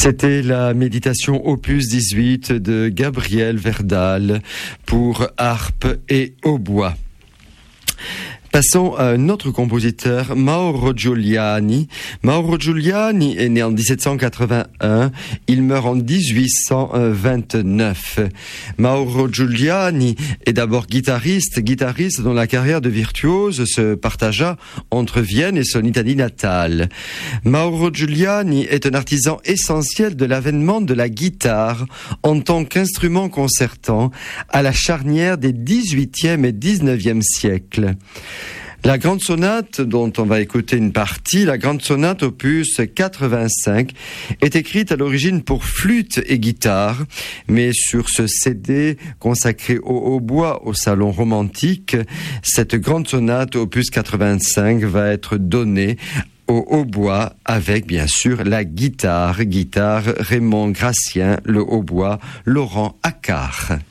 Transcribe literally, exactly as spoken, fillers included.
C'était la méditation opus dix-huit de Gabriel Verdal pour harpe et hautbois. Passons à un autre compositeur, Mauro Giuliani. Mauro Giuliani est né en dix-sept cent quatre-vingt-un, il meurt en dix-huit cent vingt-neuf. Mauro Giuliani est d'abord guitariste, guitariste dont la carrière de virtuose se partagea entre Vienne et son Italie natale. Mauro Giuliani est un artisan essentiel de l'avènement de la guitare en tant qu'instrument concertant à la charnière des dix-huitième et dix-neuvième siècles. La grande sonate, dont on va écouter une partie, la grande sonate opus quatre-vingt-cinq, est écrite à l'origine pour flûte et guitare, mais sur ce C D consacré au hautbois au salon romantique, cette grande sonate opus quatre-vingt-cinq va être donnée au hautbois avec bien sûr la guitare, guitare Raymond Gracien, le hautbois Laurent Accard.